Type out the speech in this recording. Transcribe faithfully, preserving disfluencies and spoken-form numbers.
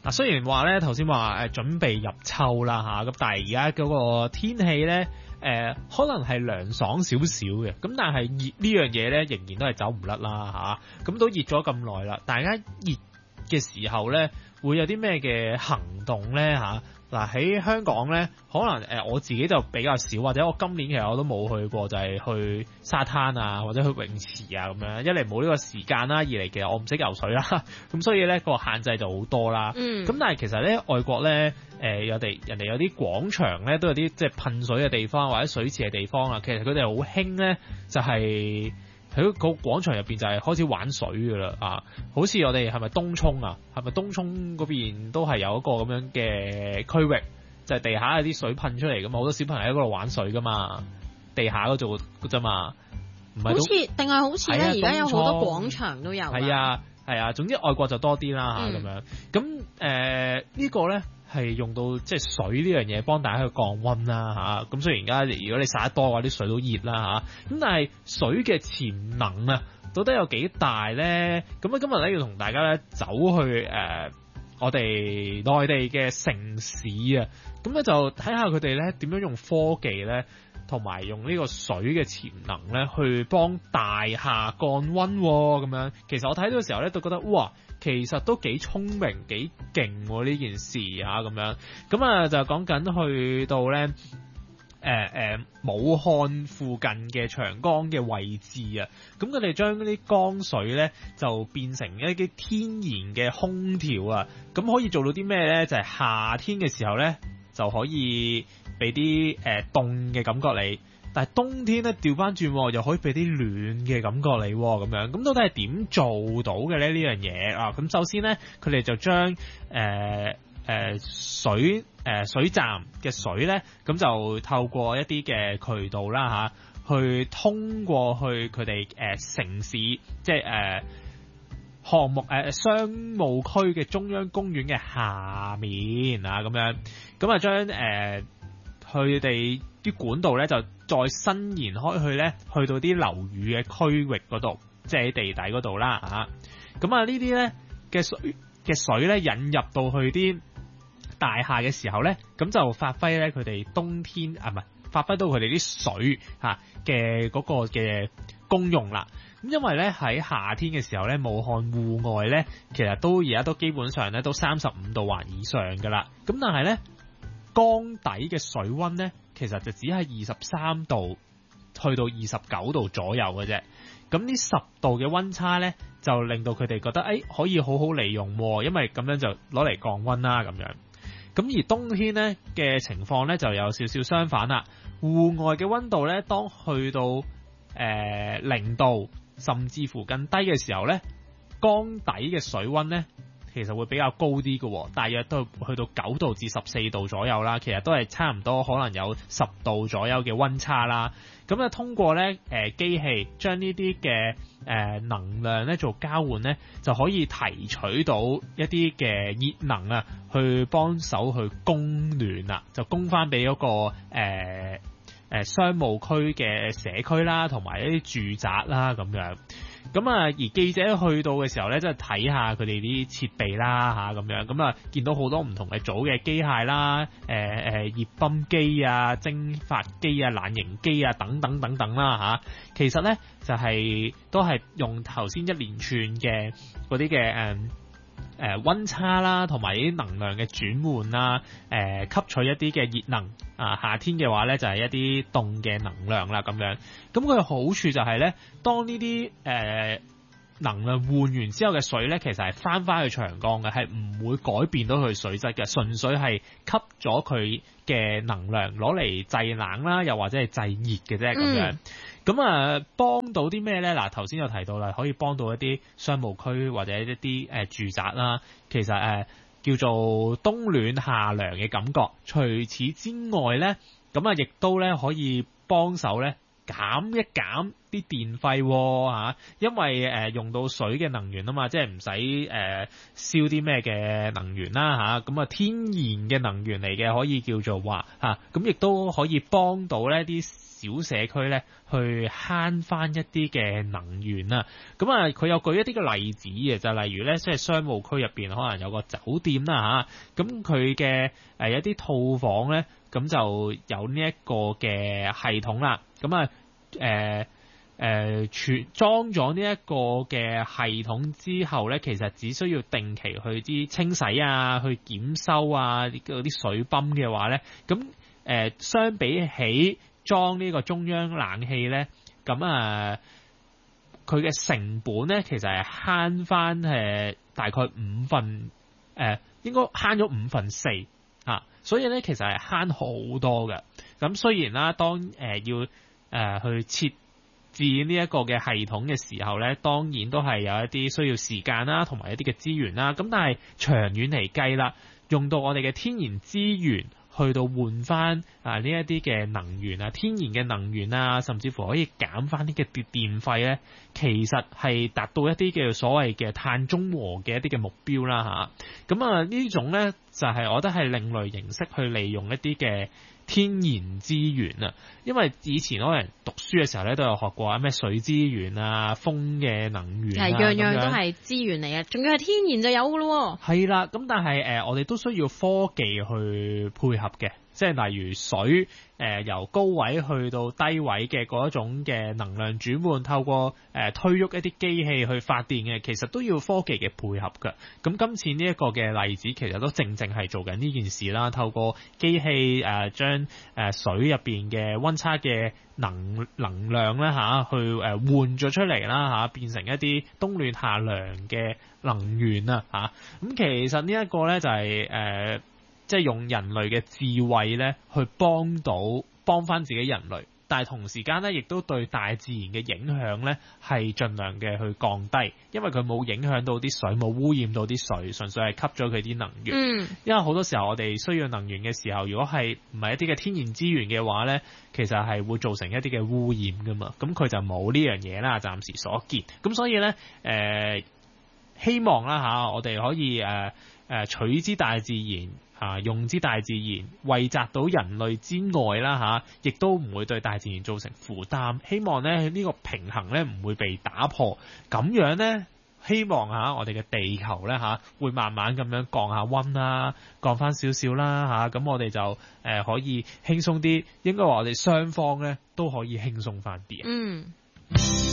啊，雖然話咧頭先話誒準備入秋啦嚇，咁但係而家嗰個天氣咧誒可能係涼爽少少嘅，咁但係熱呢樣嘢咧仍然都係走唔甩啦嚇，咁都熱咗咁耐啦，大家熱嘅時候咧會有啲咩嘅行動咧嚇？嗱喺香港咧，可能誒、呃、我自己就比較少，或者我今年其實我都冇去過，就係、是、去沙灘啊，或者去泳池啊咁樣。一嚟冇呢個時間啦，二嚟其實我唔識游水啦，咁所以咧個限制就好多啦。 嗯。 咁但係其實咧外國咧誒有哋人哋有啲廣場咧都有啲即係噴水嘅地方或者水池嘅地方啊，其實佢哋好興咧就係、是。喺個廣場入邊就係開始玩水㗎啦啊！好似我哋係咪東涌啊？係咪東涌嗰邊都係有一個咁樣嘅區域，就係、是、地下有啲水噴出嚟㗎嘛，好多小朋友喺嗰度玩水㗎嘛，地下嗰度啫嘛，唔係都好似定係好似咧？而家有好多廣場都有。係啊係啊，總之外國就多啲啦嚇咁樣。咁誒呢個咧。係用到即係水呢樣嘢幫大家去降溫啦嚇，咁雖然而家如果你曬得多嘅話，啲水都熱啦嚇，咁但係水嘅潛能啊，到底有幾大咧？咁啊今日咧要同大家咧走去誒、呃、我哋內地嘅城市啊，咁咧就睇下佢哋咧點樣用科技咧，同埋用呢個水嘅潛能咧去幫大廈降溫咁樣。其實我睇到嘅時候咧都覺得哇！其實都幾聰明幾勁喎呢件事啊咁樣，咁啊就講緊去到咧誒誒武漢附近嘅長江嘅位置啊，咁佢哋將嗰啲江水咧就變成一啲天然嘅空調啊，咁可以做到啲咩咧？就係、是、夏天嘅時候咧就可以俾啲誒凍嘅感覺你。但係冬天咧調翻轉又可以俾啲暖嘅感覺你咁樣，咁到底係點做到嘅咧呢樣嘢啊？咁首先咧，佢哋就將誒誒水誒、呃、水站嘅水咧，咁就透過一啲嘅渠道啦吓，去通過去佢哋誒城市，即係誒項目誒、呃、商務區嘅中央公園嘅下面啊，咁樣咁啊將誒佢哋啲管道咧就再伸延開去咧，去到啲樓宇嘅區域嗰度，即係喺地底嗰度啦嚇。咁啊呢啲咧嘅水嘅水咧引入到去啲大廈嘅時候咧，咁就發揮咧佢哋冬天啊唔係發揮到佢哋啲水嚇嘅嗰個嘅功用啦。咁因為咧喺夏天嘅時候咧，武漢戶外咧其實都而家都基本上咧都三十五度或以上噶啦。咁但係咧江底嘅水溫咧，其實就只係二十三度去到二十九度左右嘅啫。咁呢十度嘅溫差咧，就令到佢哋覺得誒、哎、可以好好利用，因為咁樣就攞嚟降溫啦咁樣。咁而冬天咧嘅情況咧就有少少相反啦。戶外嘅溫度咧，當去到誒零度甚至乎更低嘅時候咧，江底嘅水溫咧，其實會比較高啲嘅，大約都去到九度至十四度左右啦。其實都係差唔多，可能有十度左右嘅溫差啦。咁啊，通過咧誒機器將呢啲嘅誒能量咧做交換咧，就可以提取到一啲嘅熱能啊，去幫手去供暖啦，就供翻俾嗰個誒誒、呃呃、商務區嘅社區啦，同埋一啲住宅啦咁樣。咁啊，而記者去到嘅時候咧，即係睇下佢哋啲設備啦吓咁樣，咁啊見到好多唔同嘅組嘅機械啦，誒、呃、誒熱泵機啊、蒸發機啊、冷凝機啊等等等等啦吓。其實咧就係、是、都係用頭先一連串嘅嗰啲嘅誒誒溫差啦，同埋啲能量嘅轉換啦，誒、呃、吸取一啲嘅熱能啊，夏天嘅話咧就係、是、一啲凍嘅能量啦咁樣。咁佢嘅好處就係、是、咧，當呢啲誒能量換完之後嘅水咧，其實係翻翻去長江嘅，係唔會改變到佢水質嘅，純粹係吸咗佢嘅能量攞嚟製冷啦，又或者係製熱嘅啫咁樣。咁啊，幫到啲咩咧？嗱，頭先有提到啦，可以幫到一啲商務區或者一啲誒、呃、住宅啦。其實誒、呃、叫做冬暖夏涼嘅感覺。除此之外咧，咁啊，亦都咧可以幫手咧減一減啲電費喎嚇，因為誒、呃、用到水嘅能源啊嘛，即係唔使誒燒啲咩嘅能源啦嚇。咁啊，天然嘅能源嚟嘅，可以叫做話嚇，咁亦都可以幫到咧啲小社區咧去慳翻一啲嘅能源啊。咁啊，佢有舉一啲嘅例子嘅，就例如咧，即係商務區入邊可能有個酒店啦嚇，咁佢嘅誒一啲套房咧，咁就有呢一個嘅系統啦。咁啊誒誒全裝咗呢一個嘅系統之後咧，其實只需要定期去啲清洗啊、去檢修啊嗰啲水泵嘅話咧，咁誒、呃、相比起裝呢個中央冷氣咧，咁啊佢嘅成本咧其實係慳翻誒大概五分誒、呃，應該慳咗五分四啊，所以咧其實係慳好多嘅。咁雖然啦，當誒、呃、要誒、呃、去設置呢一個嘅系統嘅時候咧，當然都係有一啲需要時間啦，同埋一啲嘅資源啦。咁但係長遠嚟計啦，用到我哋嘅天然資源去到換翻啊呢一啲嘅能源啊，天然嘅能源啊，甚至乎可以減翻啲嘅電電費咧，其實係達到一啲嘅所謂嘅碳中和嘅一啲嘅目標啦嚇。咁啊呢種咧就係、是、我覺得係另類形式去利用一啲嘅天然資源啊，因為以前可能讀書嘅時候咧都有學過啊，咩水資源啊、風嘅能源啊， 係樣樣都係資源嚟嘅，仲要係天然就有㗎咯。 係啦，咁但係誒、呃，我哋都需要科技去配合嘅，即係例如水誒、呃、由高位去到低位嘅嗰一種嘅能量轉換，透過誒、呃、推喐一啲機器去發電嘅，其實都要科技嘅配合㗎。咁今次呢一個嘅例子其實都正正係做緊呢件事啦，透過機器誒將誒水入邊嘅溫差嘅能能量咧嚇，去誒換咗出嚟啦嚇，變成一啲冬暖夏涼嘅能源啊嚇。咁其實呢一個咧就係誒，即係用人類嘅智慧咧去幫到幫翻自己人類，但係同時間咧亦都對大自然嘅影響咧係盡量嘅去降低，因為佢冇影響到啲水，冇污染到啲水，純粹係吸咗佢啲能源。嗯，因為好多時候我哋需要能源嘅時候，如果係唔係一啲嘅天然資源嘅話咧，其實係會造成一啲嘅污染噶嘛。咁佢就冇呢樣嘢啦，暫時所見。咁所以咧，誒、呃、希望啦嚇，我哋可以誒誒、呃、取之大自然。啊！用之大自然，惠澤到人類之外啦嚇，亦都唔會對大自然造成負擔。希望咧呢個平衡咧唔會被打破，咁樣咧希望嚇我哋嘅地球咧嚇會慢慢咁樣降下溫啦，降翻少少啦嚇，咁我哋就誒可以輕鬆啲。應該話我哋雙方咧都可以輕鬆翻啲。嗯。